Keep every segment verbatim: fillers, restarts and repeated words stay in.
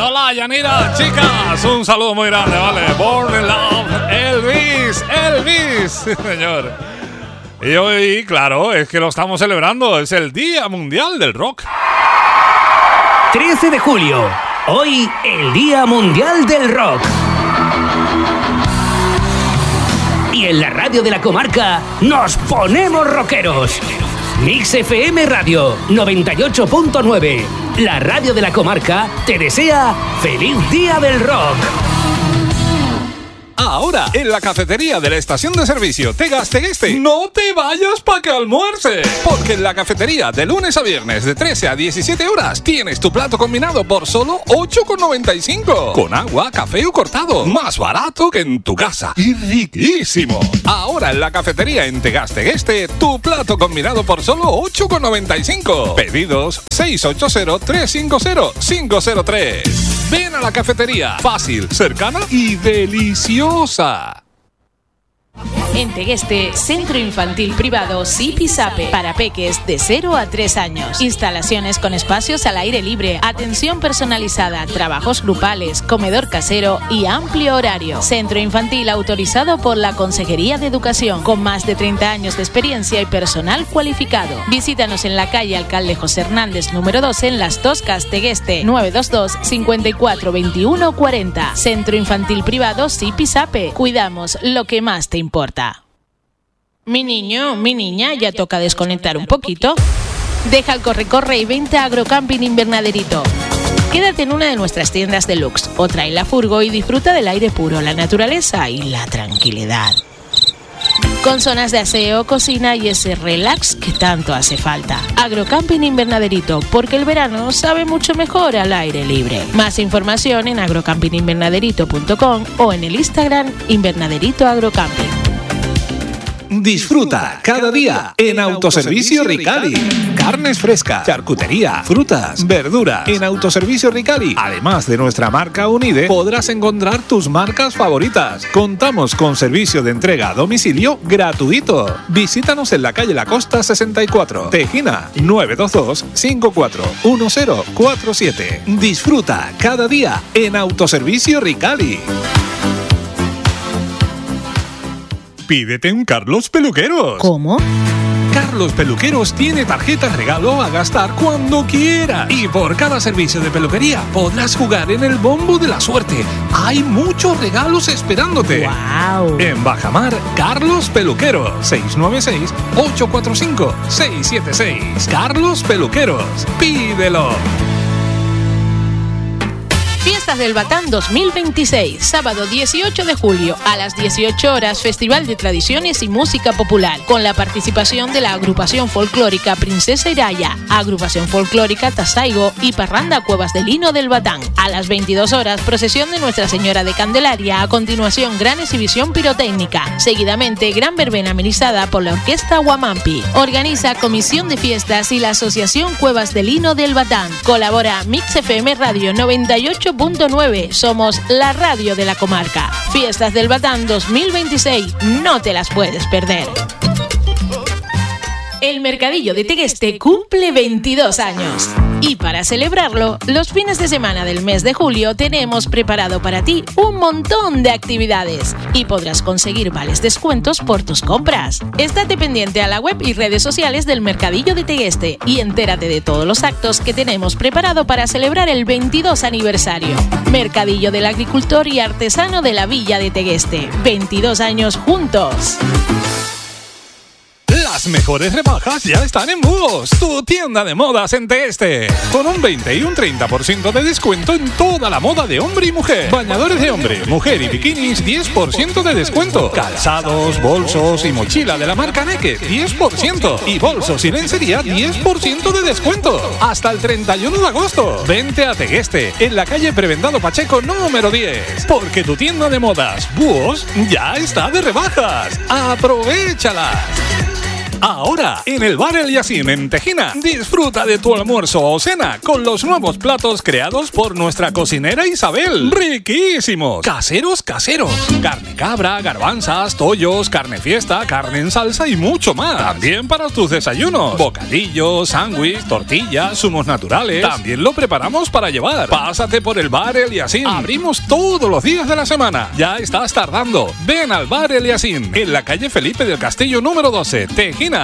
Hola, Yanira, chicas, un saludo muy grande, ¿vale? Born in Love, Elvis, Elvis, señor. Y hoy, claro, es que lo estamos celebrando, es el Día Mundial del Rock. trece de julio, hoy el Día Mundial del Rock. Y en la radio de la comarca nos ponemos rockeros. Mix F M Radio noventa y ocho punto nueve. La radio de la comarca te desea ¡Feliz Día del Rock! Ahora, en la cafetería de la estación de servicio Tegas Tegueste, no te vayas pa' que almuerce. Porque en la cafetería de lunes a viernes de trece a diecisiete horas tienes tu plato combinado por solo ocho con noventa y cinco. Con agua, café o cortado. Más barato que en tu casa. Y riquísimo. Ahora en la cafetería en Tegas Tegueste, tu plato combinado por solo ocho con noventa y cinco. Pedidos seis ocho cero, tres cinco cero, cinco cero tres. Ven a la cafetería. Fácil, cercana y deliciosa. En Tegueste, Centro Infantil Privado Zipizape para peques de cero a tres años. Instalaciones con espacios al aire libre, atención personalizada, trabajos grupales, comedor casero y amplio horario. Centro Infantil autorizado por la Consejería de Educación, con más de treinta años de experiencia y personal cualificado. Visítanos en la calle Alcalde José Hernández, número doce, en Las Toscas, Tegueste, nueve dos dos, cinco cuatro, veintiuno cuarenta. Centro Infantil Privado Zipizape. Cuidamos lo que más te importa. Mi niño, mi niña, ya toca desconectar un poquito. Deja el corre-corre y vente a Agrocamping Invernaderito. Quédate en una de nuestras tiendas deluxe o trae la furgo y disfruta del aire puro, la naturaleza y la tranquilidad. Con zonas de aseo, cocina y ese relax que tanto hace falta. Agrocamping Invernaderito, porque el verano sabe mucho mejor al aire libre. Más información en agrocamping invernaderito punto com o en el Instagram Invernaderito Agrocamping. Disfruta cada día en Autoservicio Ricali. Carnes frescas, charcutería, frutas, verduras. En Autoservicio Ricali, además de nuestra marca Unide, podrás encontrar tus marcas favoritas. Contamos con servicio de entrega a domicilio gratuito. Visítanos en la calle La Costa sesenta y cuatro, Tejina, nueve dos dos, cinco cuatro uno cero cuatro siete. Disfruta cada día en Autoservicio Ricali. Pídete un Carlos Peluqueros. ¿Cómo? Carlos Peluqueros tiene tarjetas regalo a gastar cuando quiera. Y por cada servicio de peluquería podrás jugar en el bombo de la suerte. Hay muchos regalos esperándote. ¡Wow! En Bajamar, Carlos Peluqueros. seis nueve seis, ocho cuatro cinco, seis siete seis. Carlos Peluqueros. Pídelo. Fiestas del Batán dos mil veintiséis, sábado dieciocho de julio a las dieciocho horas, Festival de Tradiciones y Música Popular, con la participación de la agrupación folclórica Princesa Iraya, agrupación folclórica Tasaigo y Parranda Cuevas de Lino del Batán. A las veintidós horas, procesión de Nuestra Señora de Candelaria, a continuación gran exhibición pirotécnica, seguidamente gran verbena amenizada por la Orquesta Huamampi. Organiza Comisión de Fiestas y la Asociación Cuevas de Lino del Batán. Colabora Mix F M Radio noventa y ocho punto nueve. Somos la radio de la comarca. Fiestas del Batán dos mil veintiséis. No te las puedes perder. El Mercadillo de Tegueste cumple veintidós años. Y para celebrarlo, los fines de semana del mes de julio tenemos preparado para ti un montón de actividades y podrás conseguir vales descuentos por tus compras. Estate pendiente a la web y redes sociales del Mercadillo de Tegueste y entérate de todos los actos que tenemos preparado para celebrar el veintidós aniversario. Mercadillo del Agricultor y Artesano de la Villa de Tegueste. veintidós años juntos. Las mejores rebajas ya están en Búhos, tu tienda de modas en Tegueste. Con un veinte y un treinta por ciento de descuento en toda la moda de hombre y mujer. Bañadores de hombre, mujer y bikinis, diez por ciento de descuento. Calzados, bolsos y mochila de la marca Naked, diez por ciento. Y bolsos y lencería, diez por ciento de descuento. Hasta el treinta y uno de agosto. Vente a Tegueste, en la calle Prebendado Pacheco número diez. Porque tu tienda de modas, Búhos, ya está de rebajas. ¡Aprovéchalas! Ahora, en el Bar El Yacine en Tejina, disfruta de tu almuerzo o cena con los nuevos platos creados por nuestra cocinera Isabel. ¡Riquísimos! Caseros, caseros. Carne cabra, garbanzas, tollos, carne fiesta, carne en salsa y mucho más. También para tus desayunos. Bocadillos, sándwich, tortillas, zumos naturales. También lo preparamos para llevar. Pásate por el Bar El Yacine. Abrimos todos los días de la semana. Ya estás tardando. Ven al Bar El Yacine, en la calle Felipe del Castillo número doce, Tejina.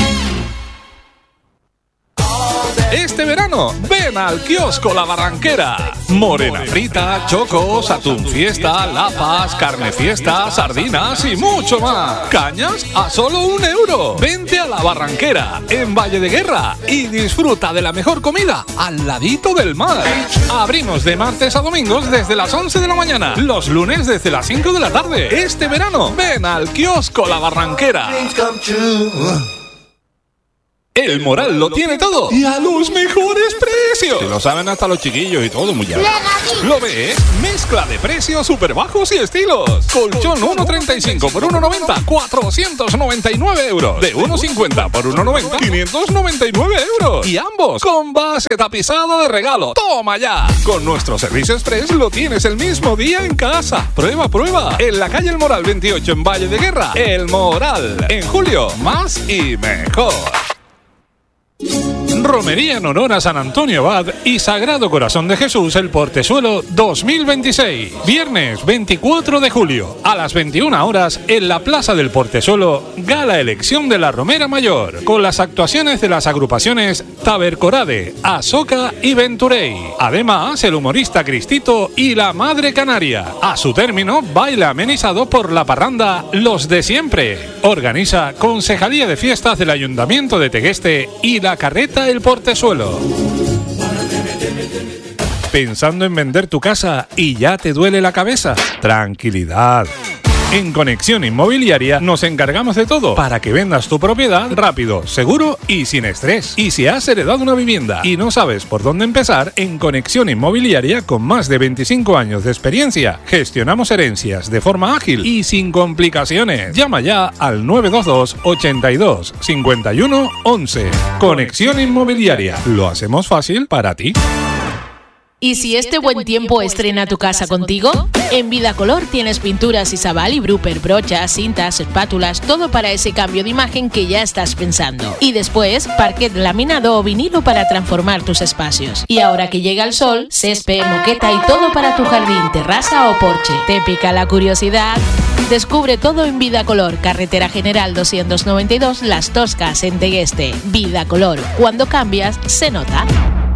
Este verano, ven al kiosco La Barranquera. Morena frita, chocos, atún fiesta, lapas, carne fiesta, sardinas y mucho más. Cañas a solo un euro. Vente a La Barranquera, en Valle de Guerra, y disfruta de la mejor comida al ladito del mar. Abrimos de martes a domingos desde las once de la mañana, los lunes desde las cinco de la tarde. Este verano, ven al kiosco La Barranquera. El Moral lo tiene todo y a los mejores precios. Se lo saben hasta los chiquillos y todo, muy bien. ¿Lo ves? Mezcla de precios súper bajos y estilos. Colchón uno treinta y cinco por uno noventa, cuatrocientos noventa y nueve euros. De uno cincuenta por uno noventa, quinientos noventa y nueve euros. Y ambos con base tapizada de regalo. ¡Toma ya! Con nuestro servicio express lo tienes el mismo día en casa. Prueba, prueba. En la calle El Moral veintiocho en Valle de Guerra. El Moral. En julio, más y mejor. Romería en honor a San Antonio Abad y Sagrado Corazón de Jesús el Portezuelo dos mil veintiséis. Viernes veinticuatro de julio a las veintiuna horas en la Plaza del Portezuelo, gala elección de la Romera Mayor, con las actuaciones de las agrupaciones Tabercorade, Azoka y Venturey. Además, el humorista Cristito y la Madre Canaria. A su término, baile amenizado por la parranda Los de Siempre. Organiza Concejalía de Fiestas del Ayuntamiento de Tegueste y la Carreta El Portezuelo. ¿Pensando en vender tu casa y ya te duele la cabeza? Tranquilidad. En Conexión Inmobiliaria nos encargamos de todo para que vendas tu propiedad rápido, seguro y sin estrés. Y si has heredado una vivienda y no sabes por dónde empezar, en Conexión Inmobiliaria, con más de veinticinco años de experiencia, gestionamos herencias de forma ágil y sin complicaciones. Llama ya al nueve dos dos, ochenta y dos, cincuenta y uno, once. Conexión Inmobiliaria. Lo hacemos fácil para ti. ¿Y si este buen tiempo estrena tu casa contigo? En Vida Color tienes pinturas Isabal y Bruper, brochas, cintas, espátulas, todo para ese cambio de imagen que ya estás pensando. Y después, parquet laminado o vinilo para transformar tus espacios. Y ahora que llega el sol, césped, moqueta y todo para tu jardín, terraza o porche. ¿Te pica la curiosidad? Descubre todo en Vida Color, Carretera General doscientos noventa y dos, Las Toscas, en Tegueste. Vida Color, cuando cambias, se nota.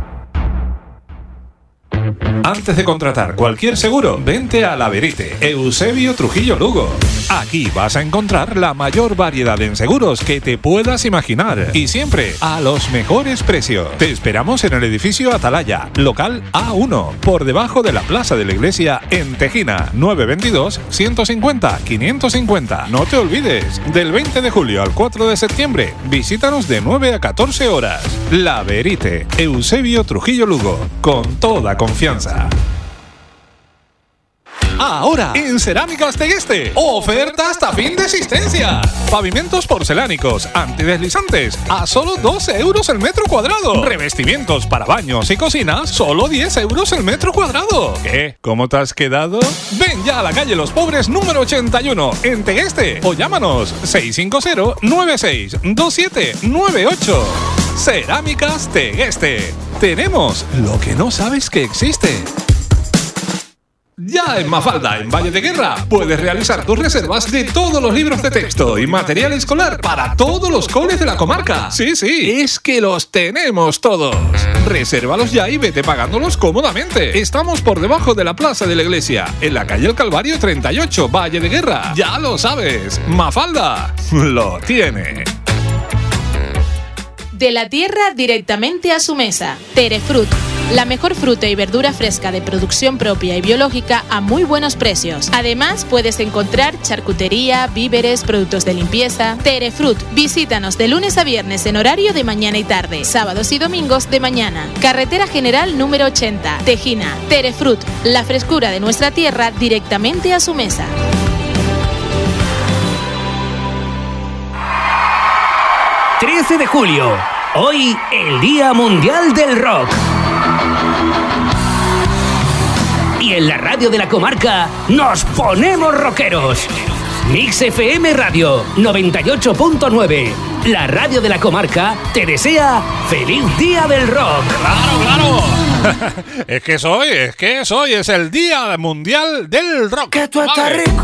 Antes de contratar cualquier seguro, vente a La Verite, Eusebio Trujillo Lugo. Aquí vas a encontrar la mayor variedad en seguros que te puedas imaginar y siempre a los mejores precios. Te esperamos en el edificio Atalaya, local A uno, por debajo de la Plaza de la Iglesia en Tejina, nueve veintidós, ciento cincuenta, quinientos cincuenta. No te olvides, del veinte de julio al cuatro de septiembre, visítanos de nueve a catorce horas. La Verite, Eusebio Trujillo Lugo, con toda confianza. Ahora, en Cerámicas Tegueste, oferta hasta fin de existencia. Pavimentos porcelánicos, antideslizantes, a solo doce euros el metro cuadrado. Revestimientos para baños y cocinas, solo diez euros el metro cuadrado. ¿Qué? ¿Cómo te has quedado? Ven ya a la calle Los Pobres número ochenta y uno, en Tegueste, o llámanos seis cinco cero, nueve seis dos siete nueve ocho. Cerámicas Tegueste. Tenemos lo que no sabes que existe. Ya en Mafalda, en Valle de Guerra, puedes realizar tus reservas de todos los libros de texto y material escolar para todos los coles de la comarca. Sí, sí, es que los tenemos todos. Resérvalos ya y vete pagándolos cómodamente. Estamos por debajo de la Plaza de la Iglesia, en la calle El Calvario treinta y ocho, Valle de Guerra. Ya lo sabes, Mafalda lo tiene. De la tierra directamente a su mesa. Terefrut, la mejor fruta y verdura fresca de producción propia y biológica a muy buenos precios. Además, puedes encontrar charcutería, víveres, productos de limpieza. Terefrut, visítanos de lunes a viernes en horario de mañana y tarde, sábados y domingos de mañana. Carretera General número ochenta, Tejina. Terefrut, la frescura de nuestra tierra directamente a su mesa. trece de julio. Hoy, el Día Mundial del Rock. Y en la radio de la comarca nos ponemos rockeros. Mix F M Radio noventa y ocho punto nueve. La radio de la comarca te desea feliz Día del Rock. Claro, claro. Es que hoy, es que hoy es el Día Mundial del Rock. Que tú estás Vale. rico.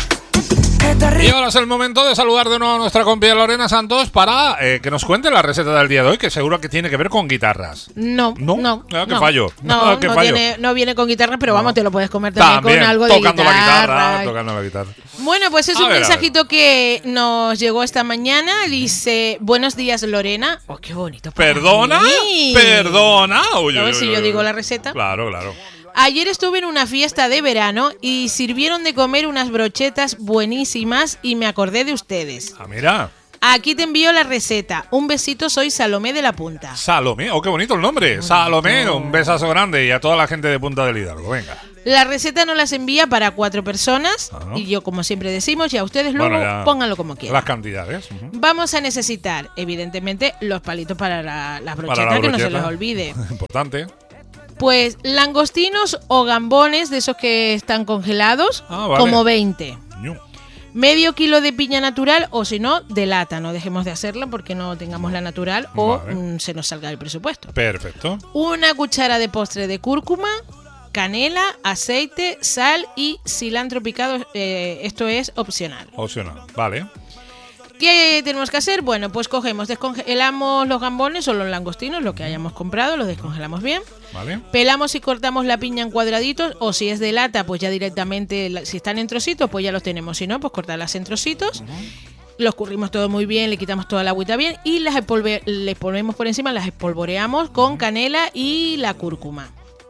Y ahora es el momento de saludar de nuevo a nuestra compía Lorena Santos para eh, que nos cuente la receta del día de hoy, que seguro que tiene que ver con guitarras. No, ¿No? no. Ah, qué no. fallo. No, Ah, qué no, fallo. tiene, no viene con guitarra, pero No. vamos, te lo puedes comer también, También, con algo de tocando guitarra. la guitarra, tocando la guitarra. Bueno, pues es A un ver, a mensajito que nos llegó esta mañana. Dice, buenos días, Lorena. Oh, qué bonito. para ¿Perdona? mí. ¿Perdona? Uy, A ver uy, si uy, yo uy. digo la receta. Claro, claro. Ayer estuve en una fiesta de verano y sirvieron de comer unas brochetas buenísimas y me acordé de ustedes. Ah, mira. Aquí te envío la receta. Un besito, soy Salomé de la Punta. Salomé. Oh, qué bonito el nombre. Salomé. Un besazo grande y a toda la gente de Punta del Hidalgo. Venga. La receta nos las envía para cuatro personas. Ajá. Y yo, como siempre decimos, y a ustedes luego Bueno, ya pónganlo como quieran. Las cantidades. Ujú. Vamos a necesitar, evidentemente, los palitos para la- las brochetas, Para la que no se brocheta. les olvide. Importante. Pues langostinos o gambones de esos que están congelados, Ah, vale. como veinte. Ñu. Medio kilo de piña natural o si no, de lata. No dejemos de hacerla porque no tengamos la natural o Vale. mm, se nos salga el presupuesto. Perfecto. Una cuchara de postre de cúrcuma, canela, aceite, sal y cilantro picado. Eh, esto es opcional. Opcional. Vale. ¿Qué tenemos que hacer? Bueno, pues cogemos, descongelamos los gambones o los langostinos, lo que hayamos comprado, los descongelamos bien. Vale. Pelamos y cortamos la piña en cuadraditos, o si es de lata, pues ya directamente, la- si están en trocitos, pues ya los tenemos. Si no, pues cortarlas en trocitos. Los currimos todo muy bien, le quitamos toda la agüita bien y las espolve- les ponemos por encima, las espolvoreamos con canela y la cúrcuma.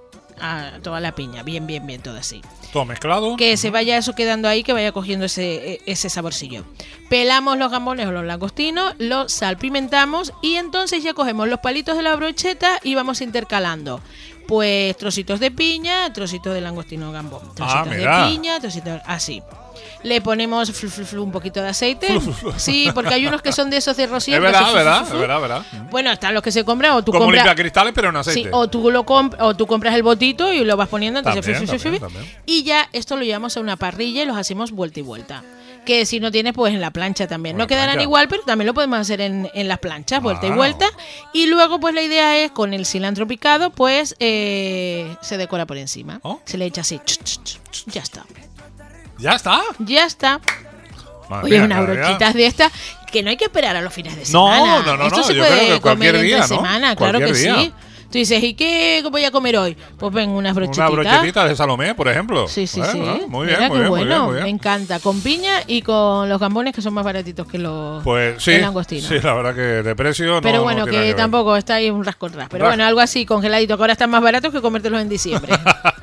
A toda la piña, bien, bien, bien, todo así. Todo mezclado. Que se vaya eso quedando ahí, que vaya cogiendo ese, ese saborcillo. Pelamos los gambones o los langostinos, los salpimentamos y entonces ya cogemos los palitos de la brocheta y vamos intercalando. Pues trocitos de piña, trocitos de langostino o gambón. Trocitos de mira. piña, trocitos así. Le ponemos flu, flu, flu, un poquito de aceite. Sí, porque hay unos que son de esos de rocier. Es que verdad, hacen verdad, flu, flu, es flu. verdad, verdad. Bueno, están los que se compran o tú Como compras. limpiacristales, pero en aceite. Sí, o tú, lo comp- o tú compras el botito y lo vas poniendo, entonces También, fi, fi, fi, fi, también, también. y ya esto lo llevamos a una parrilla y los hacemos vuelta y vuelta. Que si no tienes, pues en la plancha también. En No la quedarán plancha. igual, pero también lo podemos hacer en, en las planchas, vuelta y Ah. vuelta. Y luego, pues la idea es, con el cilantro picado, pues eh, se decora por encima. ¿Oh? Se le echa así. ch, ch, ch, ch, ya está. ¿Ya está? Ya está. Madre Oye, mía, unas cada día- brochitas de estas que no hay que esperar a los fines de No, semana. no, no, Esto no, se yo puede creo que cualquier comer día, entre ¿no? semana, claro que Cualquier día. sí. Tú dices, ¿y qué voy a comer hoy? Pues ven, unas brochetitas. Una brochetita de Salomé, por ejemplo. Sí, sí, Bueno, sí. bueno, muy bien, Mira muy qué bien, muy bueno. bien, muy Me bien. encanta. Con piña y con los gambones, que son más baratitos que los Pues sí, el langostino. sí, la verdad que de precio no. Pero no bueno, tiene nada que ver. tampoco está ahí un rasco ras. Pero Ras- bueno, algo así congeladito, que ahora están más baratos que comértelos en diciembre.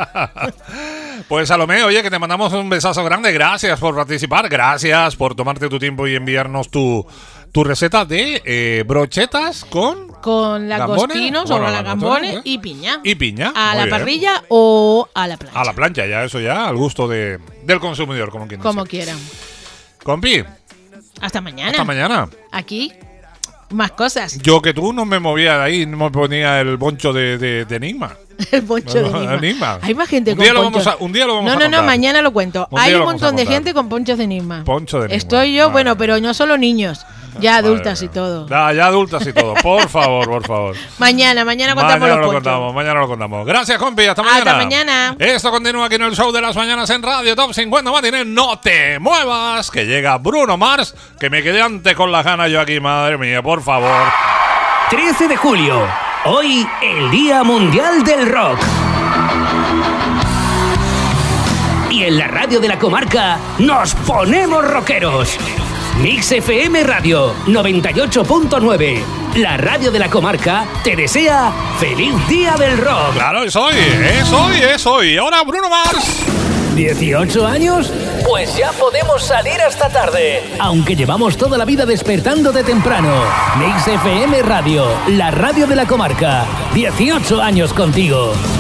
Pues Salomé, oye, que te mandamos un besazo grande. Gracias por participar, gracias por tomarte tu tiempo y enviarnos tu, tu receta de eh, brochetas con Con langostinos Bueno, o langostinos, langambones ¿eh? y piña. y piña. A Muy la bien. parrilla o a la plancha. A la plancha, ya, eso ya, al gusto de, del consumidor, como quien dice. Como quieran. Compi, Hasta mañana. hasta mañana. Aquí, más cosas. Yo que tú no me movía de ahí, no me ponía el boncho de, de, de Enigma. El poncho de No, Enigma. Enigma. Hay más gente Un con día lo ponchos. vamos a- un día lo vamos no, a No, no, contar. mañana lo cuento. Un Hay día un lo vamos a montón de contar. gente con ponchos de Enigma. Poncho de Enigma. Estoy yo, Madre bueno, mía. pero no solo niños. Ya Madre adultas y mía. todo. Ya, ya adultas y todo. Por favor, por favor. Mañana, mañana contamos Mañana los lo ponchos. contamos, mañana lo contamos. Gracias, compi. Hasta Hasta mañana. mañana. Esto continúa aquí en el show de las mañanas en Radio Top cincuenta Matinés. No te muevas, que llega Bruno Mars, que me quedé antes con las ganas yo aquí, madre mía, por favor. trece de julio. Hoy, el Día Mundial del Rock. Y en la radio de la comarca nos ponemos rockeros. Mix F M Radio noventa y ocho punto nueve. La radio de la comarca te desea feliz Día del Rock. Claro, es hoy, es hoy, es hoy. Ahora Bruno Mars. ¿dieciocho años? Pues ya podemos salir hasta tarde. Aunque llevamos toda la vida despertando de temprano. Mix F M Radio, la radio de la comarca. dieciocho años contigo.